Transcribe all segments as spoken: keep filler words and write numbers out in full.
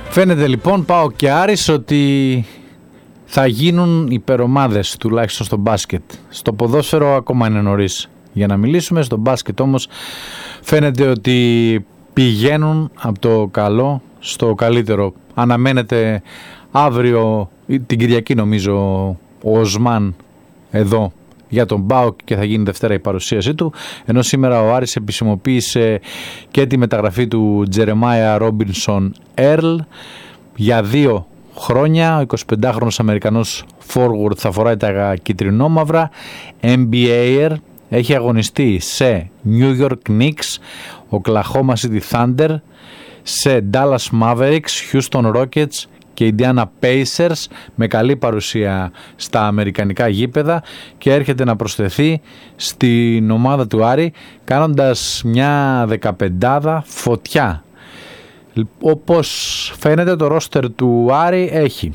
Φαίνεται λοιπόν, πάω και Άρης, ότι θα γίνουν υπερομάδες, τουλάχιστον στο μπάσκετ. Στο ποδόσφαιρο ακόμα είναι νωρίς για να μιλήσουμε. Στο μπάσκετ όμως φαίνεται ότι πηγαίνουν από το καλό στο καλύτερο. Αναμένεται αύριο, την Κυριακή νομίζω, ο Οσμάν εδώ για τον ΠΑΟΚ και θα γίνει Δευτέρα η παρουσίασή του, ενώ σήμερα ο Άρης επισημοποίησε και τη μεταγραφή του Τζερεμάια Ρόμπινσον Έρλ για δύο χρόνια. Ο εικοσιπεντάχρονος Αμερικανός forward θα φοράει τα κυτρινόμαυρα, N B A, έχει αγωνιστεί σε New York Knicks, Oklahoma City Thunder, σε Dallas Mavericks, Houston Rockets και Indiana Pacers, με καλή παρουσία στα αμερικανικά γήπεδα, και έρχεται να προσθεθεί στην ομάδα του Άρη κάνοντας μια δεκαπεντάδα φωτιά. Όπως φαίνεται, το ρόστερ του Άρη έχει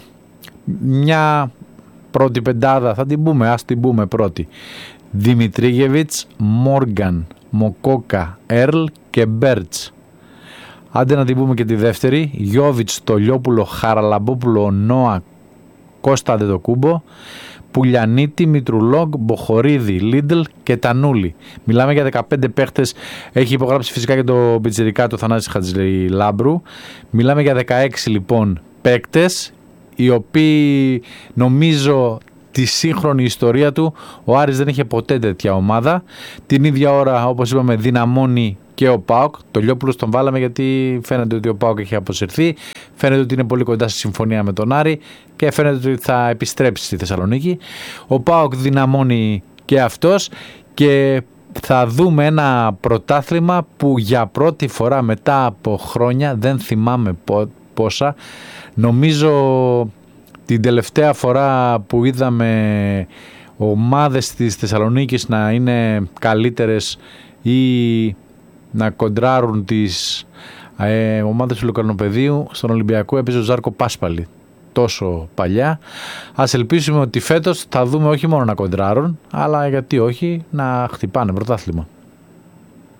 μια πρώτη πεντάδα, θα την πούμε, ας την πούμε πρώτη: Δημητρίγεβιτς, Μόργαν, Μοκόκα, Έρλ και Μπέρτς. Άντε να την πούμε και τη δεύτερη: Γιώβιτς, Τολιόπουλο, Χαραλαμπόπουλο, Νόα, Κώστα Αντετοκούμπο, Πουλιανίτη, Μητρουλόγκ, Μποχορίδη, Λίντλ και Τανούλη. Μιλάμε για δεκαπέντε παίχτες. Έχει υπογράψει φυσικά και το πιτσιρικά του Θανάση Χατζηλάμπρου. Μιλάμε για δεκαέξι λοιπόν παίκτες, οι οποίοι, νομίζω, τη σύγχρονη ιστορία του ο Άρης δεν είχε ποτέ τέτοια ομάδα. Την ίδια ώρα, όπως είπαμε, δυναμώνει και ο ΠΑΟΚ. Το Λιόπουλος τον βάλαμε γιατί φαίνεται ότι ο ΠΑΟΚ έχει αποσυρθεί, φαίνεται ότι είναι πολύ κοντά στη συμφωνία με τον Άρη και φαίνεται ότι θα επιστρέψει στη Θεσσαλονίκη. Ο ΠΑΟΚ δυναμώνει και αυτός και θα δούμε ένα πρωτάθλημα που για πρώτη φορά μετά από χρόνια, δεν θυμάμαι πόσα, νομίζω την τελευταία φορά που είδαμε ομάδες της Θεσσαλονίκης να είναι καλύτερες ή να κοντράρουν τις ε, ομάδες του Λουκαρνοπεδίου, στον Ολυμπιακό έπαιζε ο Ζάρκο Πάσπαλη τόσο παλιά. Ας ελπίσουμε ότι φέτος θα δούμε όχι μόνο να κοντράρουν, αλλά γιατί όχι να χτυπάνε πρωτάθλημα.